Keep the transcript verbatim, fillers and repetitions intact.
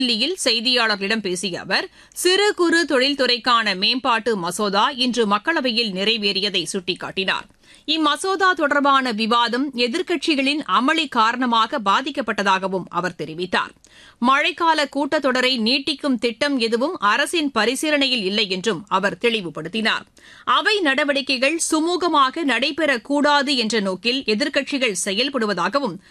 தில்லியில் செய்தியாளர்களிடம் பேசிய அவர் சிறு குறு தொழில்துறைக்கான மேம்பாட்டு மசோதா இன்று மக்களவையில் நிறைவேறியதை சுட்டிக்காட்டினார். இம்மசோதா தொடர்பான விவாதம் எதிர்க்கட்சிகளின் அமளி காரணமாக பாதிக்கப்பட்டதாகவும் அவர் தெரிவித்தார். மழைக்கால கூட்டத்தொடரை நீட்டிக்கும் திட்டம் எதுவும் அரசின் பரிசீலனையில் இல்லை என்றும் அவர் தெளிவுபடுத்தினார். அவை நடவடிக்கைகள் சுமூகமாக நடைபெறக்கூடாது என்ற நோக்கில் எதிர்க்கட்சிகள் செயல்படுவதாகவும்